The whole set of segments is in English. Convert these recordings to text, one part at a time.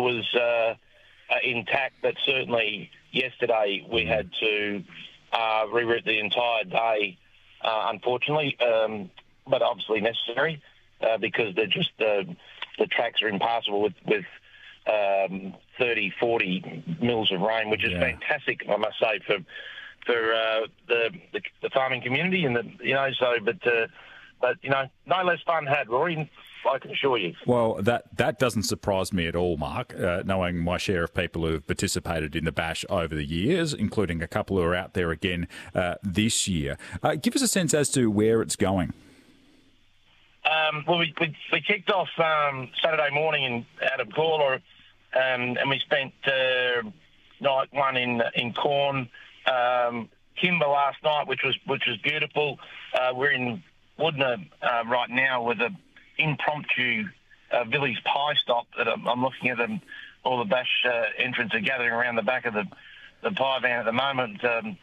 was intact, but certainly yesterday we had to reroute the entire day, unfortunately, but obviously necessary because the tracks are impassable with 30, 40 mils of rain, which is fantastic, I must say, for the farming community, and but no less fun had, Rory, I can assure you. Well, that doesn't surprise me at all, Mark, knowing my share of people who have participated in the Bash over the years, including a couple who are out there again this year. Give us a sense as to where it's going. Well, we kicked off Saturday morning out of Gawler, and we spent night one in Corn, Kimber last night, which was beautiful. We're in Woodner right now with an impromptu village pie stop that I'm looking at. All the Bash entrants are gathering around the back of the pie van at the moment,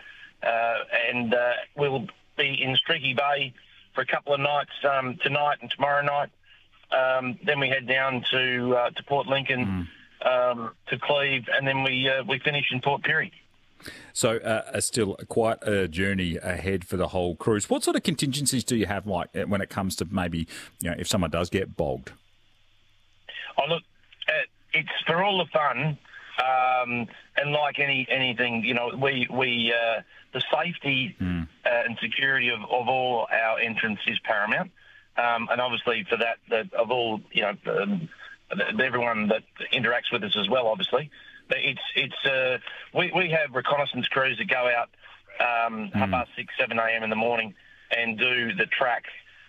and we'll be in Streaky Bay for a couple of nights tonight and tomorrow night. Then we head down to Port Lincoln, to Cleve, and then we finish in Port Pirie. So still quite a journey ahead for the whole cruise. What sort of contingencies do you have, like when it comes to maybe, if someone does get bogged? Oh, look, it's for all the fun, and like anything, we the safety and security of all our entrants is paramount, and obviously for that of all everyone that interacts with us as well, obviously. But we have reconnaissance crews that go out 6:30, 7 a.m. in the morning and do the track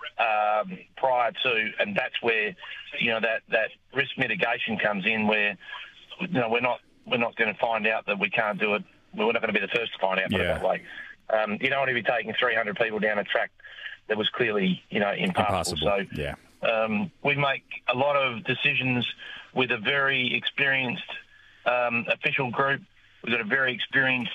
prior to, and that's where that risk mitigation comes in, where we're not going to find out that we can't do it. We're not going to be the first to find out that way. You don't want to be taking 300 people down a track that was clearly impassable. So we make a lot of decisions with a very experienced official group. We've got a very experienced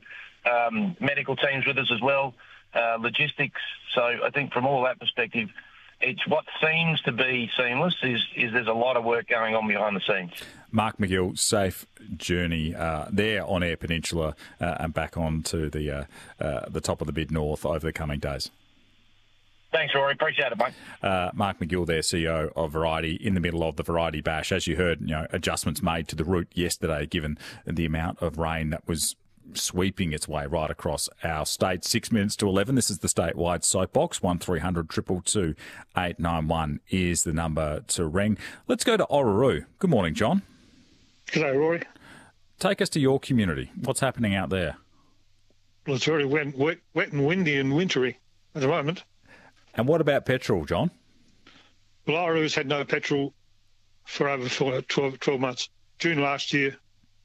medical teams with us as well, logistics. So I think from all that perspective, it's what seems to be seamless is there's a lot of work going on behind the scenes. Mark McGill, safe journey there on Eyre Peninsula and back on to the top of the Mid-North over the coming days. Thanks, Rory. Appreciate it, mate. Mark McGill there, CEO of Variety, in the middle of the Variety Bash. As you heard, adjustments made to the route yesterday, given the amount of rain that was sweeping its way right across our state. 6 minutes to 11. This is the statewide soapbox. 1300 222 891 is the number to ring. Let's go to Orroroo. Good morning, John. G'day, Rory. Take us to your community. What's happening out there? Well, it's very wet and windy and wintry at the moment. And what about petrol, John? Well, Orroroo's had no petrol for over 12 months. June last year,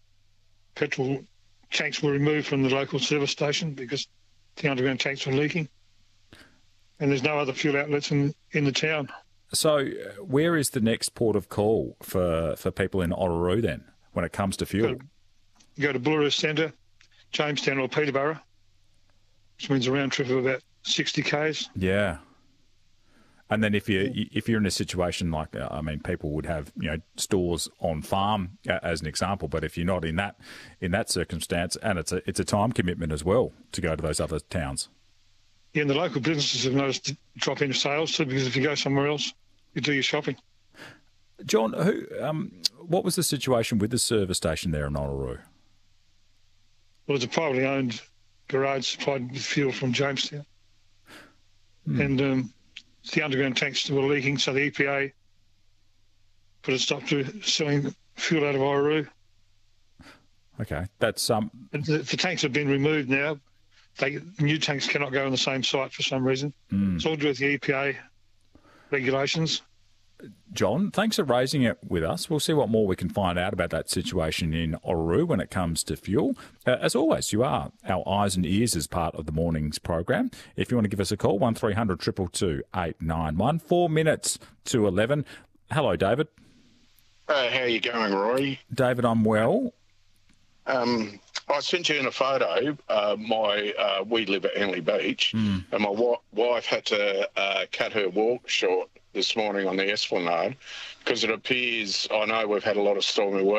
petrol tanks were removed from the local service station because the underground tanks were leaking. And there's no other fuel outlets in the town. So where is the next port of call for people in Orroroo then when it comes to fuel? You go to Bullaroos Centre, Jamestown or Peterborough, which means a round trip of about 60 k's. Yeah. And then if you're in a situation like, people would have stores on farm as an example, but if you're not in that circumstance, and it's a time commitment as well to go to those other towns. Yeah, and the local businesses have noticed a drop in sales too, because if you go somewhere else, you do your shopping. John, what was the situation with the service station there in Orroroo? Well, it's a privately owned garage supplied with fuel from Jamestown, and the underground tanks were leaking, so the EPA put a stop to selling fuel out of Orroroo. Okay, that's The tanks have been removed now. New tanks cannot go on the same site for some reason. It's all to do with the EPA regulations. John, thanks for raising it with us. We'll see what more we can find out about that situation in Orroroo when it comes to fuel. As always, you are our eyes and ears as part of the morning's program. If you want to give us a call, 1300 222 891. 4 minutes to 11. Hello, David. How are you going, Rory? David, I'm well. I sent you in a photo. We live at Henley Beach, and my wife had to cut her walk short this morning on the Esplanade because it appears, I know we've had a lot of stormy weather.